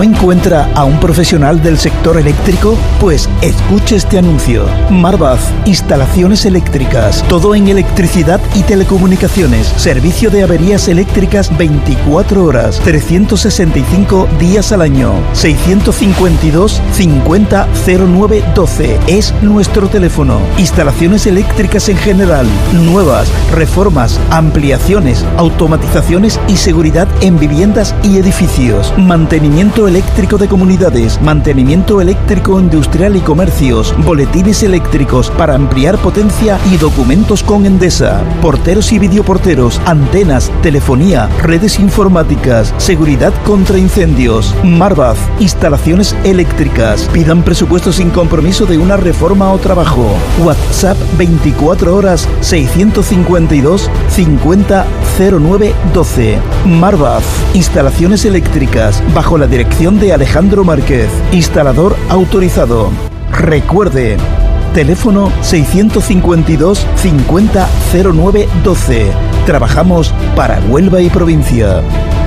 ¿No encuentra a un profesional del sector eléctrico? Pues escuche este anuncio. Marvaz, instalaciones eléctricas, todo en electricidad y telecomunicaciones, servicio de averías eléctricas 24 horas, 365 días al año. 652 50 09 12 es nuestro teléfono. Instalaciones eléctricas en general, nuevas, reformas, ampliaciones, automatizaciones y seguridad en viviendas y edificios. Mantenimiento eléctrico de comunidades, mantenimiento eléctrico industrial y comercios, boletines eléctricos para ampliar potencia y documentos con Endesa, porteros y videoporteros, antenas, telefonía, redes informáticas, seguridad contra incendios. Marvaz, instalaciones eléctricas. Pidan presupuesto sin compromiso de una reforma o trabajo. WhatsApp 24 horas 652 50 09 12. Marvaz, instalaciones eléctricas, bajo la dirección de Alejandro Márquez, instalador autorizado. Recuerde, teléfono 652 50 09 12. Trabajamos para Huelva y provincia.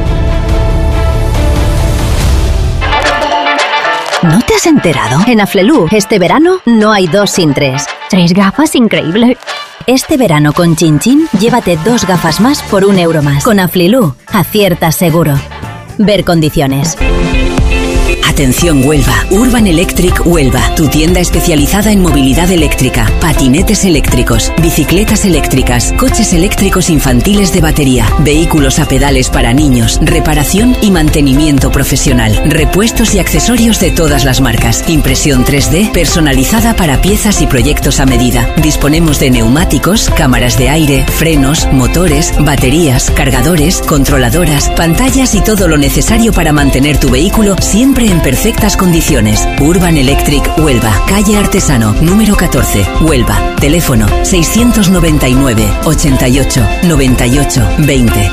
¿No te has enterado? En Aflelu, este verano, no hay 2 sin 3. 3 gafas, increíble. Este verano con Chin Chin, llévate 2 gafas más por 1 euro más. Con Aflelu, aciertas seguro. Ver condiciones. Atención Huelva, Urban Electric Huelva, tu tienda especializada en movilidad eléctrica, patinetes eléctricos, bicicletas eléctricas, coches eléctricos infantiles de batería, vehículos a pedales para niños, reparación y mantenimiento profesional, repuestos y accesorios de todas las marcas, impresión 3D personalizada para piezas y proyectos a medida. Disponemos de neumáticos, cámaras de aire, frenos, motores, baterías, cargadores, controladoras, pantallas y todo lo necesario para mantener tu vehículo siempre en perfectas condiciones. Urban Electric Huelva, calle Artesano, número 14, Huelva. Teléfono 699 88 98 20.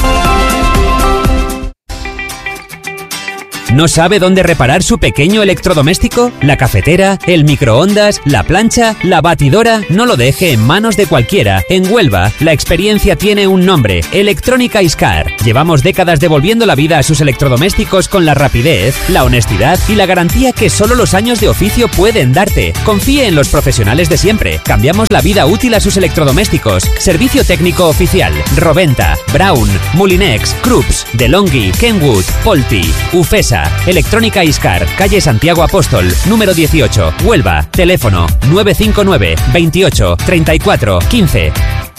¿No sabe dónde reparar su pequeño electrodoméstico? ¿La cafetera? ¿El microondas? ¿La plancha? ¿La batidora? No lo deje en manos de cualquiera. En Huelva, la experiencia tiene un nombre: Electrónica Iscar. Llevamos décadas devolviendo la vida a sus electrodomésticos con la rapidez, la honestidad y la garantía que solo los años de oficio pueden darte. Confíe en los profesionales de siempre. Cambiamos la vida útil a sus electrodomésticos. Servicio técnico oficial: Roventa, Brown, Mulinex, Krups, DeLonghi, Kenwood, Polti, Ufesa. Electrónica Iscar, calle Santiago Apóstol, número 18, Huelva. Teléfono 959 28 34 15.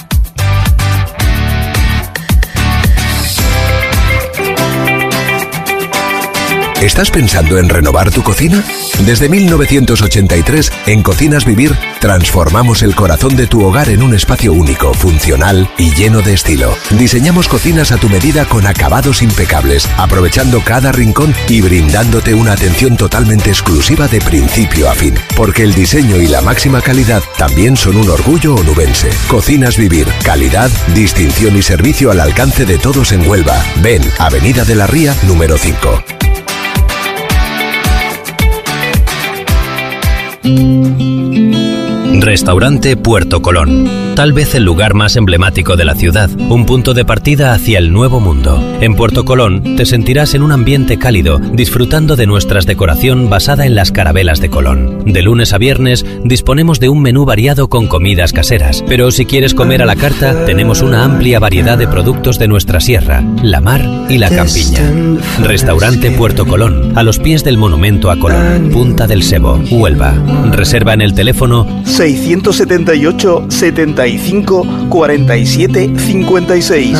¿Estás pensando en renovar tu cocina? Desde 1983, en Cocinas Vivir, transformamos el corazón de tu hogar en un espacio único, funcional y lleno de estilo. Diseñamos cocinas a tu medida con acabados impecables, aprovechando cada rincón y brindándote una atención totalmente exclusiva de principio a fin. Porque el diseño y la máxima calidad también son un orgullo onubense. Cocinas Vivir, calidad, distinción y servicio al alcance de todos en Huelva. Ven, Avenida de la Ría, número 5. Restaurante Puerto Colón. Tal vez el lugar más emblemático de la ciudad, un punto de partida hacia el nuevo mundo. En Puerto Colón te sentirás en un ambiente cálido, disfrutando de nuestra decoración basada en las carabelas de Colón. De lunes a viernes disponemos de un menú variado con comidas caseras, pero si quieres comer a la carta, tenemos una amplia variedad de productos de nuestra sierra, la mar y la campiña. Restaurante Puerto Colón, a los pies del monumento a Colón, Punta del Sebo, Huelva. Reserva en el teléfono 678 75 47 56.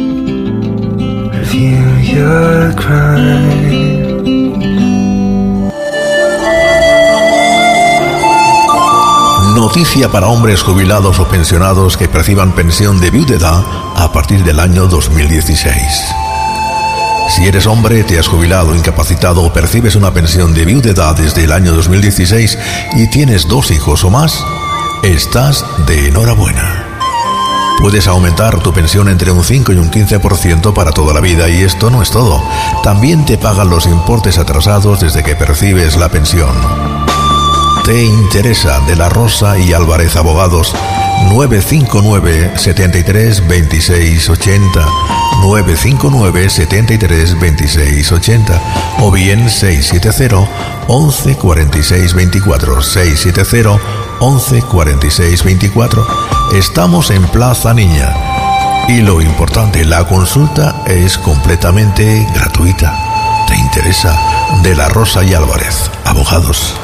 Noticia para hombres jubilados o pensionados que perciban pensión de viudedad a partir del año 2016. Si eres hombre, te has jubilado, incapacitado o percibes una pensión de viudedad desde el año 2016 y tienes 2 hijos o más, estás de enhorabuena. Puedes aumentar tu pensión entre un 5 y un 15% para toda la vida, y esto no es todo. También te pagan los importes atrasados desde que percibes la pensión. ¿Te interesa? De la Rosa y Álvarez Abogados, 959 73 26 80. 959 73 26 80 o bien 670 11 46 24, 670 11 46 24. Estamos en Plaza Niña y lo importante, la consulta es completamente gratuita. ¿Te interesa? De la Rosa y Álvarez, abogados.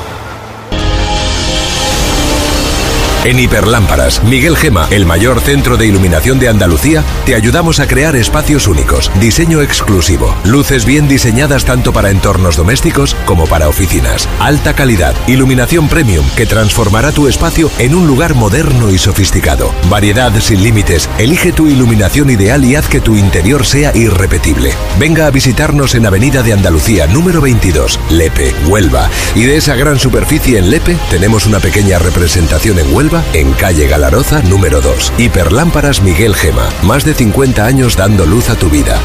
En Hiperlámparas, Miguel Gema, el mayor centro de iluminación de Andalucía, te ayudamos a crear espacios únicos, diseño exclusivo, luces bien diseñadas tanto para entornos domésticos como para oficinas, alta calidad, iluminación premium que transformará tu espacio en un lugar moderno y sofisticado, variedad sin límites, elige tu iluminación ideal y haz que tu interior sea irrepetible. Venga a visitarnos en Avenida de Andalucía, número 22, Lepe, Huelva, y de esa gran superficie en Lepe tenemos una pequeña representación en Huelva, en calle Galaroza, número 2. Hiperlámparas Miguel Gema. Más de 50 años dando luz a tu vida.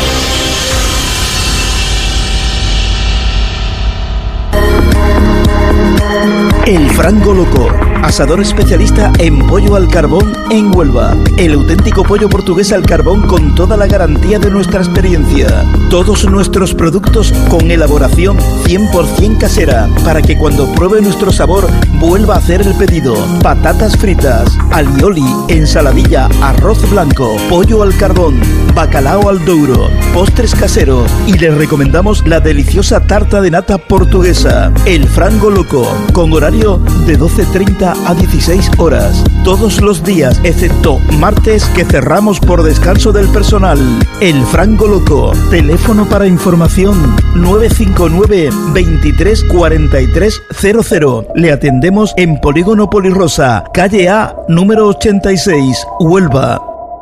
El Frango Loco, asador especialista en pollo al carbón en Huelva. El auténtico pollo portugués al carbón con toda la garantía de nuestra experiencia. Todos nuestros productos con elaboración 100% casera, para que cuando pruebe nuestro sabor vuelva a hacer el pedido. Patatas fritas, alioli, ensaladilla, arroz blanco, pollo al carbón, bacalao al douro, postres caseros, y les recomendamos la deliciosa tarta de nata portuguesa. El Frango Loco, con horario de 12:30 a 16 horas, todos los días excepto martes, que cerramos por descanso del personal. El Frango Loco, teléfono para información 959 23 43 00. Le atendemos en Polígono Polirosa, calle A, número 86, Huelva.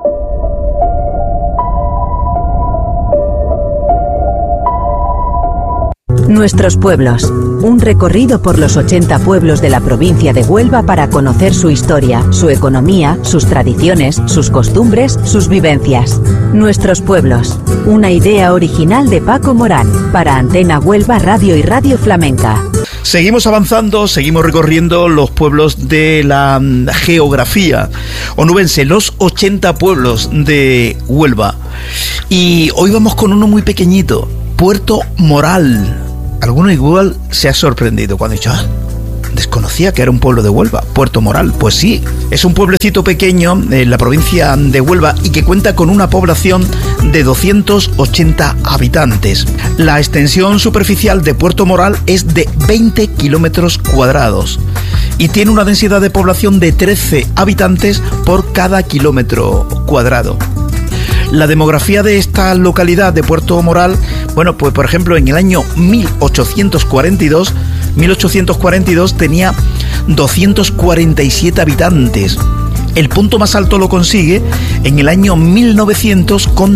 Nuestros pueblos. Un recorrido por los 80 pueblos de la provincia de Huelva para conocer su historia, su economía, sus tradiciones, sus costumbres, sus vivencias. Nuestros pueblos. Una idea original de Paco Morán para Antena Huelva Radio y Radio Flamenca. Seguimos avanzando, seguimos recorriendo los pueblos de la geografía onubense, los 80 pueblos de Huelva. Y hoy vamos con uno muy pequeñito, Puerto Moral. Alguno igual se ha sorprendido cuando ha dicho, desconocía que era un pueblo de Huelva, Puerto Moral. Pues sí, es un pueblecito pequeño en la provincia de Huelva y que cuenta con una población de 280 habitantes. La extensión superficial de Puerto Moral es de 20 kilómetros cuadrados y tiene una densidad de población de 13 habitantes por cada kilómetro cuadrado. La demografía de esta localidad de Puerto Moral, bueno, pues por ejemplo en el año 1842 tenía 247 habitantes. El punto más alto lo consigue en el año 1900 con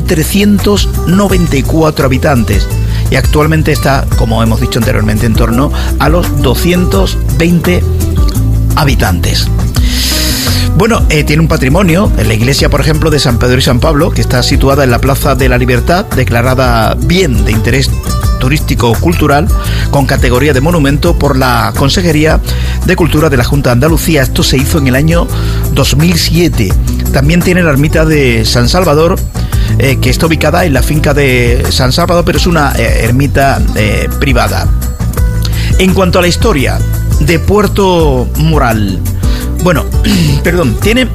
394 habitantes. Y actualmente está, como hemos dicho anteriormente, en torno a los 220 habitantes. Bueno, tiene un patrimonio, en la iglesia, por ejemplo, de San Pedro y San Pablo, que está situada en la Plaza de la Libertad, declarada bien de interés turístico-cultural, con categoría de monumento por la Consejería de Cultura de la Junta de Andalucía. Esto se hizo en el año 2007. También tiene la ermita de San Salvador, que está ubicada en la finca de San Salvador, pero es una ermita privada. En cuanto a la historia de Puerto Moral, bueno, tiene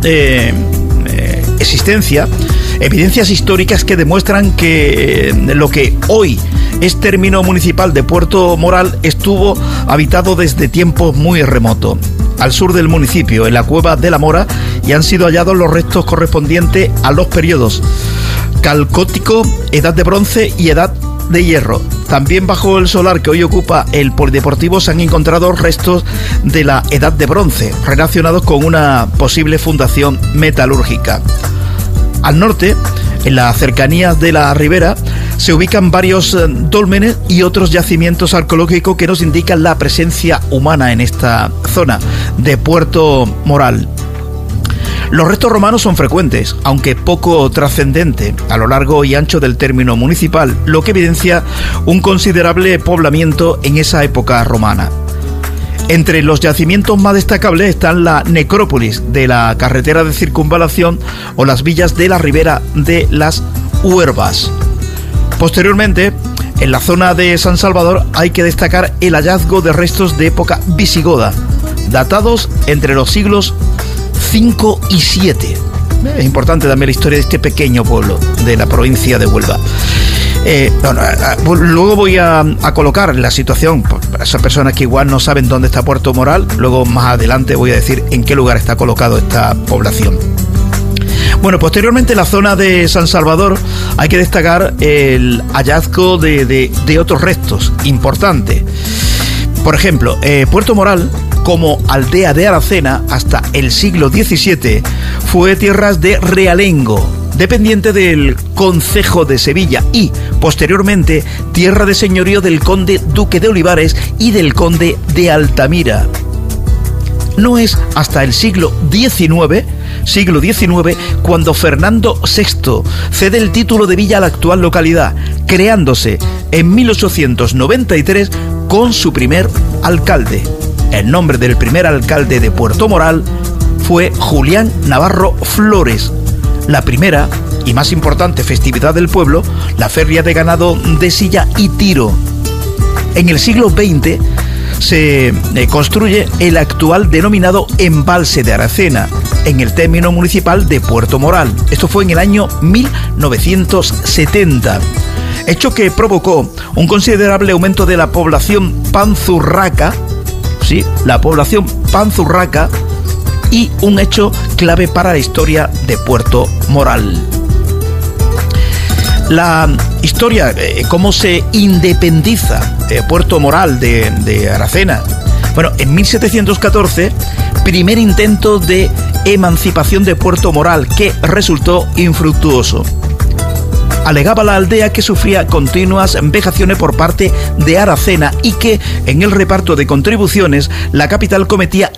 evidencias históricas que demuestran que lo que hoy es término municipal de Puerto Moral estuvo habitado desde tiempos muy remotos. Al sur del municipio, en la cueva de la Mora, y han sido hallados los restos correspondientes a los periodos Calcótico, Edad de Bronce y Edad de Hierro. También bajo el solar que hoy ocupa el polideportivo se han encontrado restos de la Edad de Bronce, relacionados con una posible fundación metalúrgica. Al norte, en las cercanías de la ribera, se ubican varios dólmenes y otros yacimientos arqueológicos que nos indican la presencia humana en esta zona de Puerto Moral. Los restos romanos son frecuentes, aunque poco trascendentes, a lo largo y ancho del término municipal, lo que evidencia un considerable poblamiento en esa época romana. Entre los yacimientos más destacables están la necrópolis de la carretera de circunvalación o las villas de la ribera de las Huervas. Posteriormente, en la zona de San Salvador hay que destacar el hallazgo de restos de época visigoda, datados entre los siglos 5 y 7. Es importante también la historia de este pequeño pueblo de la provincia de Huelva. Luego voy a colocar la situación para esas personas que igual no saben dónde está Puerto Moral. Luego más adelante voy a decir en qué lugar está colocado esta población. Bueno, posteriormente en la zona de San Salvador hay que destacar el hallazgo de otros restos importantes. Por ejemplo, Puerto Moral, como aldea de Aracena hasta el siglo XVII, fue tierras de realengo, dependiente del concejo de Sevilla, y posteriormente tierra de señorío del conde duque de Olivares y del conde de Altamira. No es hasta el siglo XIX, cuando Fernando VI cede el título de villa a la actual localidad, creándose en 1893 con su primer alcalde. El nombre del primer alcalde de Puerto Moral fue Julián Navarro Flores. La primera y más importante festividad del pueblo, la feria de ganado de silla y tiro. En el siglo XX se construye el actual denominado embalse de Aracena, en el término municipal de Puerto Moral. Esto fue en el año 1970. Hecho que provocó un considerable aumento de la población panzurraca, sí, la población panzurraca, y un hecho clave para la historia de Puerto Moral. La historia, cómo se independiza Puerto Moral de Aracena. Bueno, en 1714, primer intento de emancipación de Puerto Moral, que resultó infructuoso. Alegaba la aldea que sufría continuas vejaciones por parte de Aracena y que en el reparto de contribuciones la capital cometía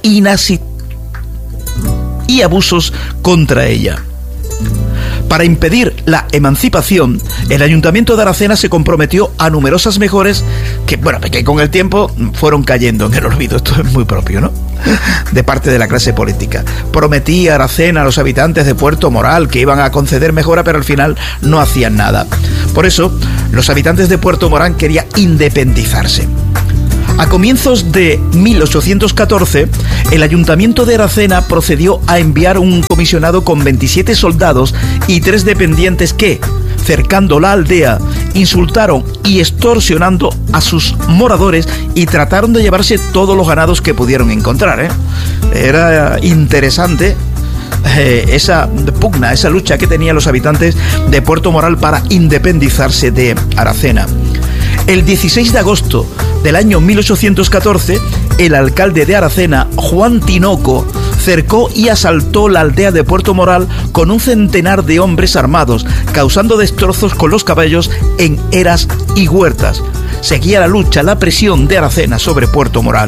y abusos contra ella. Para impedir la emancipación, el Ayuntamiento de Aracena se comprometió a numerosas mejoras que con el tiempo fueron cayendo en el olvido. Esto es muy propio, ¿no?, de parte de la clase política. Prometía Aracena a los habitantes de Puerto Moral que iban a conceder mejora, pero al final no hacían nada. Por eso, los habitantes de Puerto Moral querían independizarse. A comienzos de 1814, el Ayuntamiento de Aracena procedió a enviar un comisionado con 27 soldados y 3 dependientes que, cercando la aldea, insultaron y extorsionando a sus moradores y trataron de llevarse todos los ganados que pudieron encontrar. Era interesante esa pugna, esa lucha que tenían los habitantes de Puerto Moral para independizarse de Aracena. El 16 de agosto del año 1814, el alcalde de Aracena, Juan Tinoco, cercó y asaltó la aldea de Puerto Moral con un centenar de hombres armados, causando destrozos con los caballos en eras y huertas. Seguía la lucha, la presión de Aracena sobre Puerto Moral.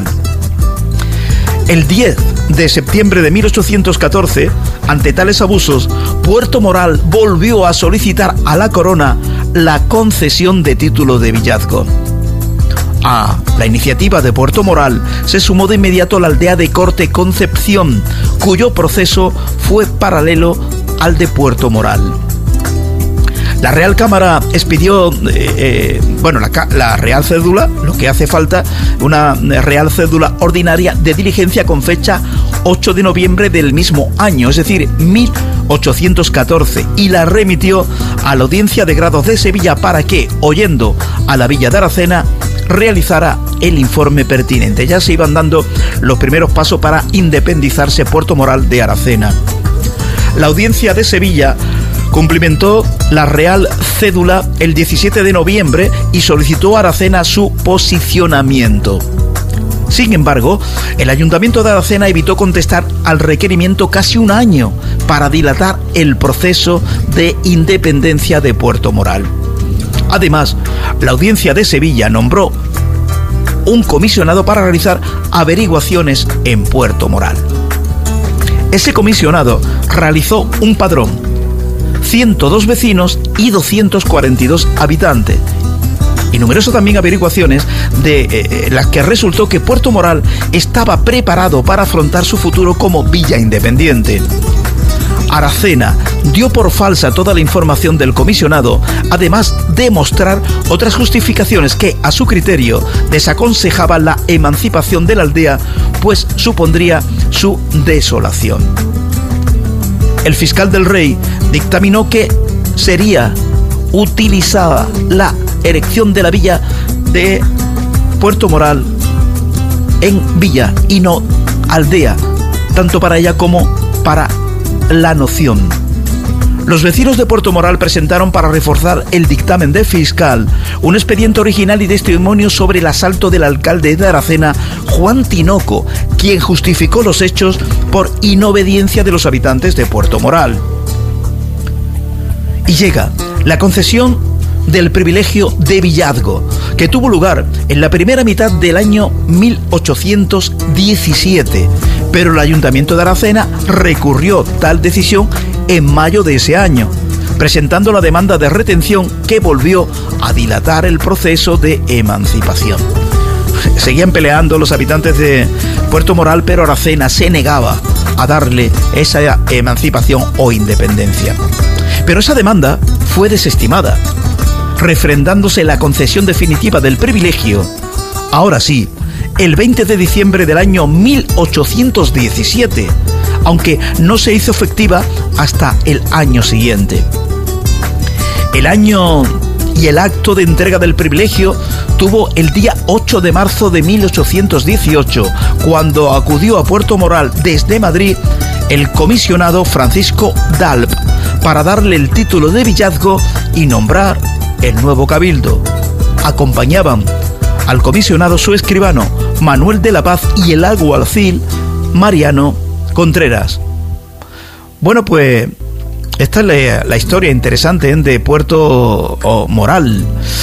El 10 de septiembre de 1814, ante tales abusos, Puerto Moral volvió a solicitar a la corona la concesión de título de villazgo. A la iniciativa de Puerto Moral se sumó de inmediato la aldea de Corte Concepción, cuyo proceso fue paralelo al de Puerto Moral. La Real Cámara expidió, la Real Cédula, lo que hace falta, una Real Cédula ordinaria de diligencia con fecha 8 de noviembre del mismo año, es decir, 1814, y la remitió a la Audiencia de Grados de Sevilla para que, oyendo a la Villa de Aracena, realizara el informe pertinente. Ya se iban dando los primeros pasos para independizarse Puerto Moral de Aracena. La Audiencia de Sevilla cumplimentó la Real Cédula el 17 de noviembre y solicitó a Aracena su posicionamiento. Sin embargo, el Ayuntamiento de Aracena evitó contestar al requerimiento casi un año para dilatar el proceso de independencia de Puerto Moral. Además, la Audiencia de Sevilla nombró un comisionado para realizar averiguaciones en Puerto Moral. Ese comisionado realizó un padrón, 102 vecinos y 242 habitantes, y numerosas también averiguaciones de las que resultó que Puerto Moral estaba preparado para afrontar su futuro como villa independiente. Aracena dio por falsa toda la información del comisionado, además de mostrar otras justificaciones que, a su criterio, desaconsejaban la emancipación de la aldea, pues supondría su desolación. El fiscal del rey dictaminó que sería utilizada la erección de la villa de Puerto Moral en villa y no aldea, tanto para ella como para la noción. Los vecinos de Puerto Moral presentaron, para reforzar el dictamen del fiscal, un expediente original y testimonio sobre el asalto del alcalde de Aracena, Juan Tinoco, quien justificó los hechos por inobediencia de los habitantes de Puerto Moral. Y llega la concesión del privilegio de villazgo, que tuvo lugar en la primera mitad del año 1817, pero el Ayuntamiento de Aracena recurrió tal decisión en mayo de ese año, presentando la demanda de retención que volvió a dilatar el proceso de emancipación. Seguían peleando los habitantes de Puerto Moral, pero Aracena se negaba a darle esa emancipación o independencia. Pero esa demanda fue desestimada, refrendándose la concesión definitiva del privilegio, ahora sí, el 20 de diciembre del año 1817, aunque no se hizo efectiva hasta el año siguiente. El año y el acto de entrega del privilegio tuvo el día 8 de marzo de 1818, cuando acudió a Puerto Moral desde Madrid el comisionado Francisco Dalp para darle el título de villazgo y nombrar el nuevo cabildo. Acompañaban al comisionado su escribano Manuel de la Paz y el alguacil Mariano Contreras. Bueno, pues esta es la historia interesante de Puerto Moral.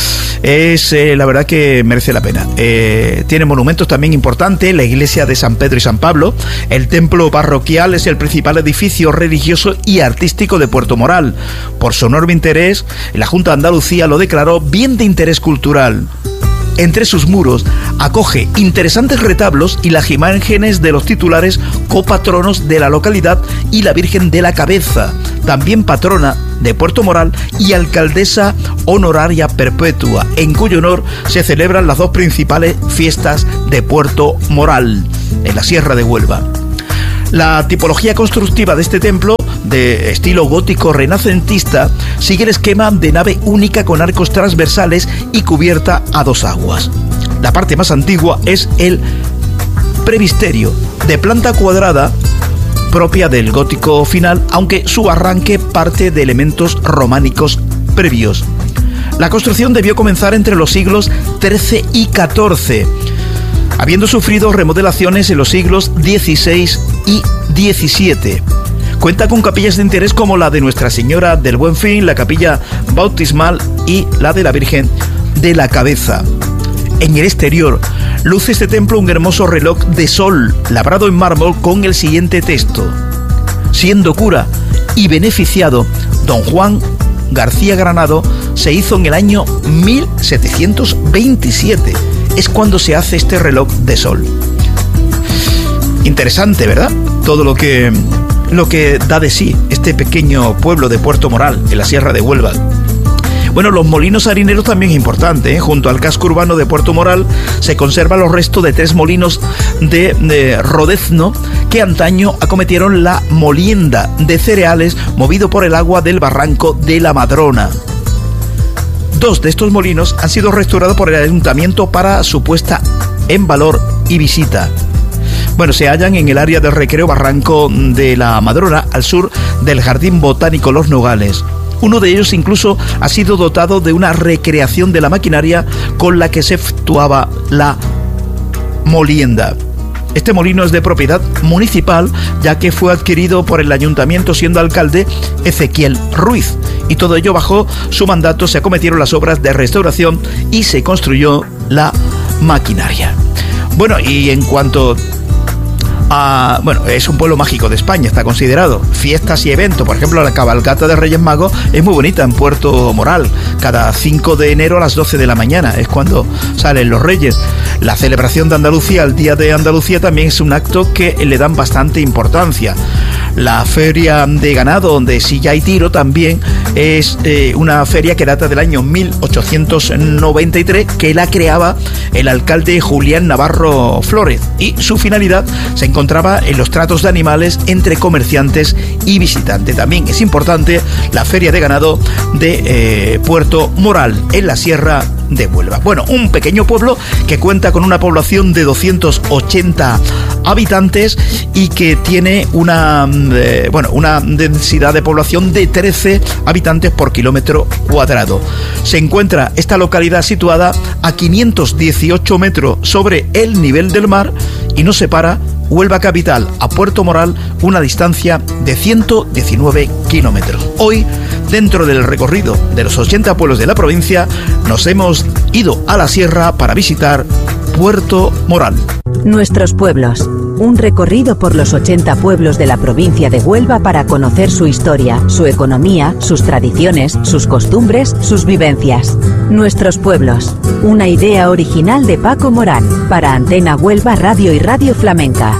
Es la verdad que merece la pena. Tiene monumentos también importantes: la iglesia de San Pedro y San Pablo. El templo parroquial es el principal edificio religioso y artístico de Puerto Moral. Por su enorme interés, la Junta de Andalucía lo declaró bien de interés cultural. Entre sus muros acoge interesantes retablos y las imágenes de los titulares copatronos de la localidad y la Virgen de la Cabeza, también patrona de Puerto Moral y alcaldesa honoraria perpetua, en cuyo honor se celebran las dos principales fiestas de Puerto Moral, en la Sierra de Huelva. La tipología constructiva de este templo, de estilo gótico renacentista, sigue el esquema de nave única con arcos transversales y cubierta a dos aguas. La parte más antigua es el presbiterio, de planta cuadrada, propia del gótico final, aunque su arranque parte de elementos románicos previos. La construcción debió comenzar entre los siglos XIII y XIV, habiendo sufrido remodelaciones en los siglos XVI y XVII. Cuenta con capillas de interés como la de Nuestra Señora del Buen Fin, la capilla bautismal y la de la Virgen de la Cabeza. En el exterior luce este templo un hermoso reloj de sol labrado en mármol con el siguiente texto: siendo cura y beneficiado, don Juan García Granado se hizo en el año 1727. Es cuando se hace este reloj de sol. Interesante, ¿verdad? Todo lo que da de sí este pequeño pueblo de Puerto Moral, en la Sierra de Huelva. Bueno, los molinos harineros también es importante, ¿eh? Junto al casco urbano de Puerto Moral se conservan los restos de 3 molinos de Rodezno que antaño acometieron la molienda de cereales movido por el agua del barranco de la Madrona. 2 de estos molinos han sido restaurados por el ayuntamiento para su puesta en valor y visita. Bueno, se hallan en el área del recreo Barranco de la Madrona, al sur del Jardín Botánico Los Nogales. Uno de ellos incluso ha sido dotado de una recreación de la maquinaria con la que se efectuaba la molienda. Este molino es de propiedad municipal, ya que fue adquirido por el ayuntamiento siendo alcalde Ezequiel Ruiz, y todo ello bajo su mandato se acometieron las obras de restauración y se construyó la maquinaria. Bueno, y en cuanto es un pueblo mágico de España, está considerado. Fiestas y eventos, por ejemplo, la cabalgata de Reyes Magos es muy bonita en Puerto Moral. Cada 5 de enero a las 12 de la mañana es cuando salen los Reyes. La celebración de Andalucía, el Día de Andalucía, también es un acto que le dan bastante importancia. La feria de ganado de Silla y Tiro también es una feria que data del año 1893, que la creaba el alcalde Julián Navarro Flórez, y su finalidad se encontraba en los tratos de animales entre comerciantes y visitantes. También es importante la feria de ganado de Puerto Moral, en la Sierra de Huelva. Bueno, un pequeño pueblo que cuenta con una población de 280 habitantes y que tiene una densidad de población de 13 habitantes por kilómetro cuadrado. Se encuentra esta localidad situada a 518 metros sobre el nivel del mar y nos separa Huelva capital a Puerto Moral una distancia de 119 kilómetros. Hoy, dentro del recorrido de los 80 pueblos de la provincia, nos hemos ido a la sierra para visitar Puerto Moral. Nuestros pueblos. Un recorrido por los 80 pueblos de la provincia de Huelva para conocer su historia, su economía, sus tradiciones, sus costumbres, sus vivencias. Nuestros pueblos. Una idea original de Paco Morán para Antena Huelva Radio y Radio Flamenca.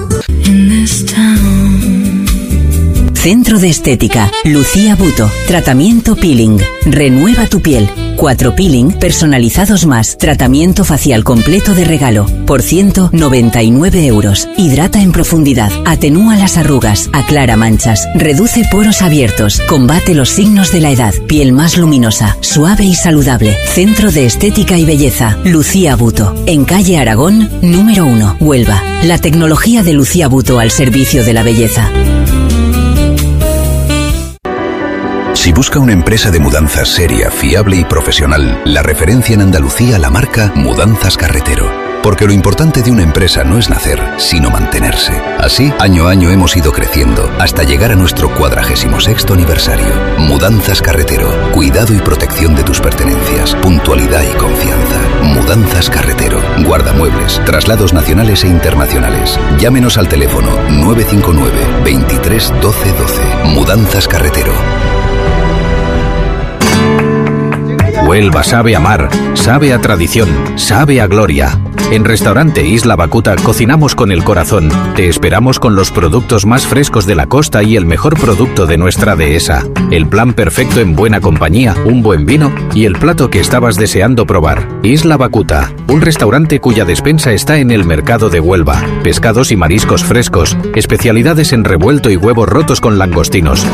Centro de Estética, Lucía Buto, tratamiento peeling, renueva tu piel, 4 peeling personalizados más, tratamiento facial completo de regalo, por 199 euros, hidrata en profundidad, atenúa las arrugas, aclara manchas, reduce poros abiertos, combate los signos de la edad, piel más luminosa, suave y saludable. Centro de Estética y Belleza, Lucía Buto, en calle Aragón, número 1, Huelva. La tecnología de Lucía Buto al servicio de la belleza. Si busca una empresa de mudanzas seria, fiable y profesional, la referencia en Andalucía, la marca Mudanzas Carretero. Porque lo importante de una empresa no es nacer, sino mantenerse. Así, año a año hemos ido creciendo, hasta llegar a nuestro 46º aniversario. Mudanzas Carretero. Cuidado y protección de tus pertenencias. Puntualidad y confianza. Mudanzas Carretero. Guardamuebles, traslados nacionales e internacionales. Llámenos al teléfono 959 23 12 12. Mudanzas Carretero. Huelva sabe a mar, sabe a tradición, sabe a gloria. En Restaurante Isla Bacuta cocinamos con el corazón. Te esperamos con los productos más frescos de la costa y el mejor producto de nuestra dehesa. El plan perfecto en buena compañía, un buen vino y el plato que estabas deseando probar. Isla Bacuta, un restaurante cuya despensa está en el mercado de Huelva. Pescados y mariscos frescos, especialidades en revuelto y huevos rotos con langostinos.